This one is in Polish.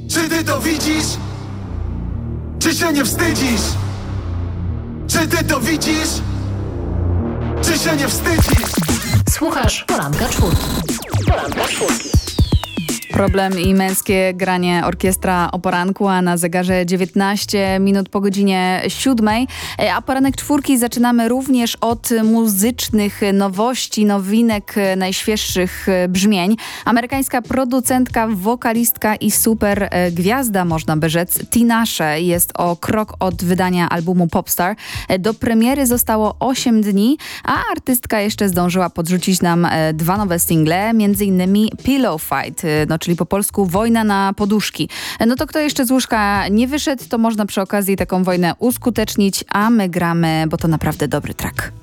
Czy ty to widzisz? Czy się nie wstydzisz? Czy ty to widzisz? Czy się nie wstydzisz? Słuchasz Poranka Czwórki. Poranka Czwórki. Problem i męskie granie orkiestra o poranku, a na zegarze 19 minut po godzinie 7. A Poranek Czwórki zaczynamy również od muzycznych nowości, nowinek, najświeższych brzmień. Amerykańska producentka, wokalistka i super gwiazda, można by rzec, Tinashe jest o krok od wydania albumu Popstar. Do premiery zostało 8 dni, a artystka jeszcze zdążyła podrzucić nam 2 nowe single, między innymi Pillow Fight, czyli po polsku wojna na poduszki. No to kto jeszcze z łóżka nie wyszedł, to można przy okazji taką wojnę uskutecznić, a my gramy, bo to naprawdę dobry track.